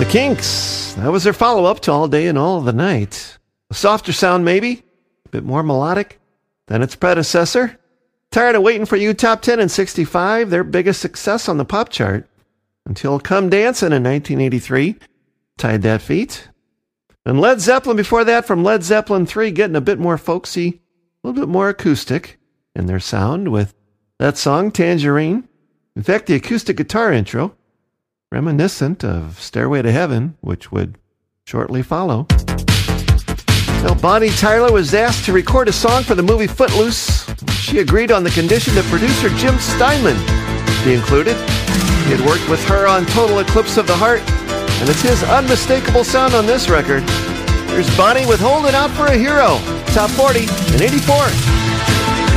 The Kinks. That was their follow-up to All Day and All the Night. A softer sound, maybe. A bit more melodic than its predecessor. Tired of Waiting for You top 10 in 65, their biggest success on the pop chart. Until Come Dancin' in 1983 tied that feat. And Led Zeppelin before that, from Led Zeppelin 3, getting a bit more folksy, a little bit more acoustic in their sound with that song, Tangerine. In fact, the acoustic guitar intro, reminiscent of Stairway to Heaven, which would shortly follow. Now, Bonnie Tyler was asked to record a song for the movie Footloose. She agreed on the condition that producer Jim Steinman be included. He had worked with her on Total Eclipse of the Heart, and it's his unmistakable sound on this record. Here's Bonnie with Holding Out for a Hero, top 40 in 84.